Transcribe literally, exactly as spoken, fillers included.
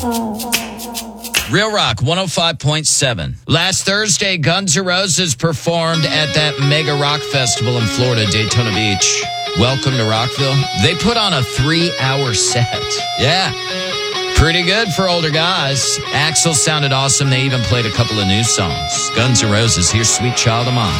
Real Rock one oh five point seven. Last Thursday, Guns N' Roses performed at that mega rock festival in Florida, Daytona Beach. Welcome to Rockville. They put on a three-hour set. Yeah. Pretty good for older guys. Axl sounded awesome. They even played a couple of new songs. Guns N' Roses, here's Sweet Child of Mine.